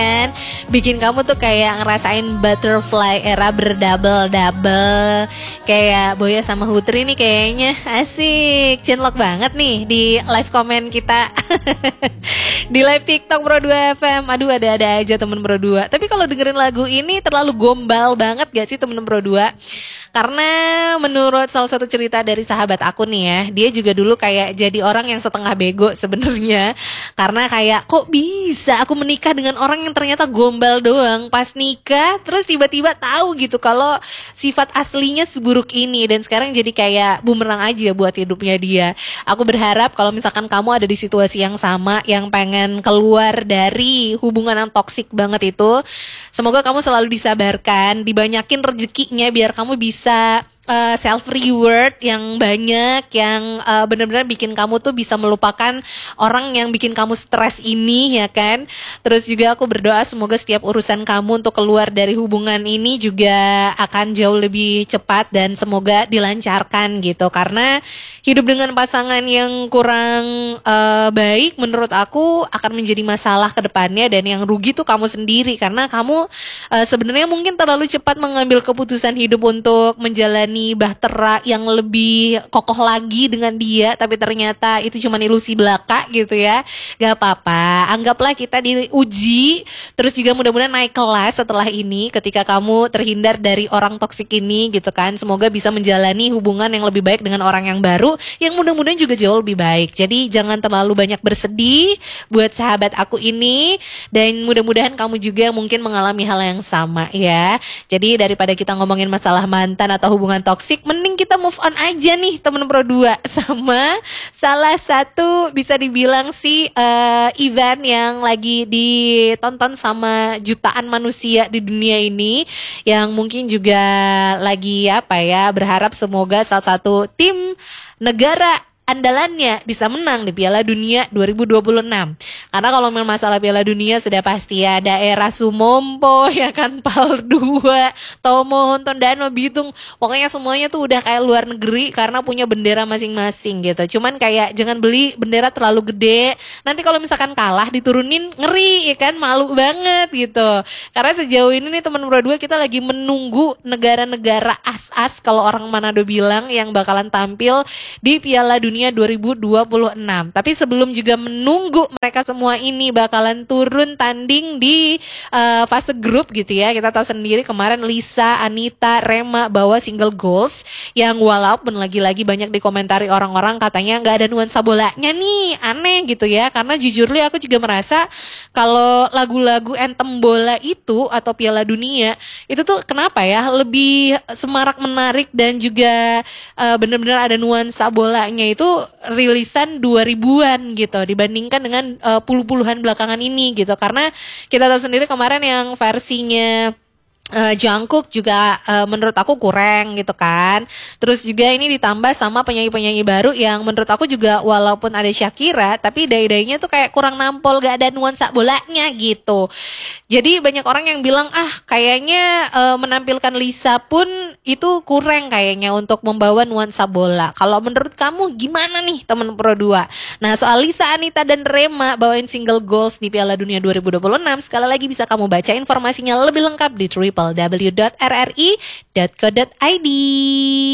bikin kamu tuh kayak ngerasain butterfly era berdouble-double. Kayak Boya sama Hutri nih kayaknya asik, cinlok banget nih di live komen kita. Di live TikTok Pro 2 FM. Aduh, ada-ada aja temen Pro 2. Tapi kalau dengerin lagu ini terlalu gombal banget gak sih temen Pro 2? Karena menurut salah satu cerita dari sahabat aku nih ya, dia juga dulu kayak jadi orang yang setengah bego sebenarnya. Karena kayak kok bisa aku menikah dengan orang yang ternyata gombal doang. Pas nikah terus tiba-tiba tahu gitu kalau sifat aslinya seburuk ini. Dan sekarang jadi kayak bumerang aja buat hidupnya dia. Aku berharap kalau misalkan kamu ada di situasi yang sama, yang pengen keluar dari hubungan yang toksik banget itu, semoga kamu selalu disabarkan, dibanyakin rezekinya biar kamu bisa self reward yang banyak, yang benar-benar bikin kamu tuh bisa melupakan orang yang bikin kamu stres ini, ya kan. Terus juga aku berdoa semoga setiap urusan kamu untuk keluar dari hubungan ini juga akan jauh lebih cepat dan semoga dilancarkan gitu. Karena hidup dengan pasangan yang kurang baik menurut aku akan menjadi masalah ke depannya, dan yang rugi tuh kamu sendiri karena kamu sebenarnya mungkin terlalu cepat mengambil keputusan hidup untuk menjalani bahtera yang lebih kokoh lagi dengan dia, tapi ternyata itu cuma ilusi belaka gitu ya. Gak apa-apa, anggaplah kita diuji, terus juga mudah-mudahan naik kelas setelah ini ketika kamu terhindar dari orang toksik ini gitu kan. Semoga bisa menjalani hubungan yang lebih baik dengan orang yang baru, yang mudah-mudahan juga jauh lebih baik. Jadi jangan terlalu banyak bersedih buat sahabat aku ini, dan mudah-mudahan kamu juga mungkin mengalami hal yang sama ya. Jadi daripada kita ngomongin masalah mantan atau hubungan toksik, mending kita move on aja nih temen Pro 2 sama salah satu bisa dibilang sih event yang lagi ditonton sama jutaan manusia di dunia ini, yang mungkin juga lagi apa ya, berharap semoga salah satu tim negara andalannya bisa menang di Piala Dunia 2026. Karena kalau memang masalah Piala Dunia sudah pasti ya daerah Sumompo ya kan, Pal 2, Tomo, Tondano, Bitung, pokoknya semuanya tuh udah kayak luar negeri karena punya bendera masing-masing gitu. Cuman kayak jangan beli bendera terlalu gede, nanti kalau misalkan kalah diturunin ngeri ya kan, malu banget gitu. Karena sejauh ini nih teman Pro 2 kita lagi menunggu negara-negara as-as kalau orang Manado bilang yang bakalan tampil di Piala Dunia 2026. Tapi sebelum juga menunggu mereka semua ini bakalan turun tanding di fase grup gitu ya, kita tahu sendiri kemarin Lisa, Anita, Rema bawa single goals yang walaupun lagi-lagi banyak dikomentari orang-orang katanya nggak ada nuansa bolanya nih, aneh gitu ya. Karena jujur li aku juga merasa kalau lagu-lagu anthem bola itu atau Piala Dunia itu tuh kenapa ya lebih semarak menarik dan juga benar-benar ada nuansa bolanya itu rilisan 2000-an gitu dibandingkan dengan puluh-puluhan belakangan ini gitu. Karena kita tahu sendiri kemarin yang versinya Jungkook juga menurut aku kurang gitu kan. Terus juga ini ditambah sama penyanyi-penyanyi baru yang menurut aku juga walaupun ada Shakira tapi dai-dainya tuh kayak kurang nampol, gak ada nuansa bolanya gitu. Jadi banyak orang yang bilang kayaknya menampilkan Lisa pun itu kurang kayaknya untuk membawa nuansa bola. Kalau menurut kamu gimana nih teman Pro 2? Nah soal Lisa, Anita dan Rema bawain single goals di Piala Dunia 2026, sekali lagi bisa kamu baca informasinya lebih lengkap di www.rri.co.id.